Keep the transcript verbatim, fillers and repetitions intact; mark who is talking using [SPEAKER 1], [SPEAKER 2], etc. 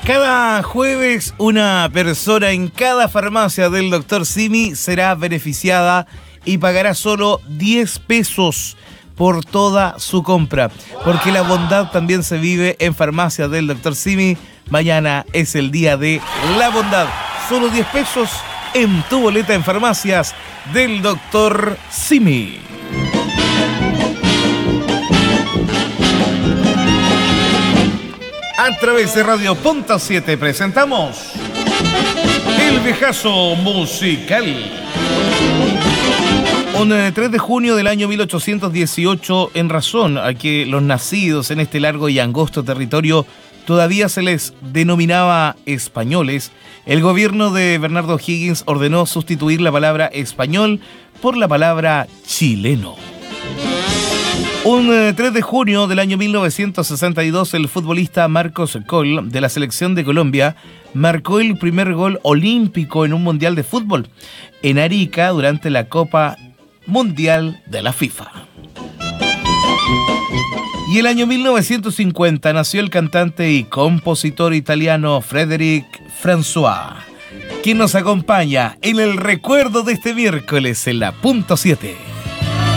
[SPEAKER 1] Cada jueves, una persona en cada farmacia del doctor Simi será beneficiada y pagará solo diez pesos por toda su compra. Porque la bondad también se vive en farmacia del doctor Simi. Mañana es el día de la bondad. Solo diez pesos en tu boleta en farmacias del doctor Simi. A través de Radio Punto siete presentamos El Viejazo Musical. Un tres de junio del año mil ochocientos dieciocho, en razón a que los nacidos en este largo y angosto territorio todavía se les denominaba españoles, el gobierno de Bernardo O'Higgins ordenó sustituir la palabra español por la palabra chileno. Un tres de junio del año mil novecientos sesenta y dos, el futbolista Marcos Coll, de la selección de Colombia, marcó el primer gol olímpico en un mundial de fútbol en Arica durante la Copa Mundial de la FIFA. Y el año mil novecientos cincuenta nació el cantante y compositor italiano Frédéric François, quien nos acompaña en el recuerdo de este miércoles en la Punto siete.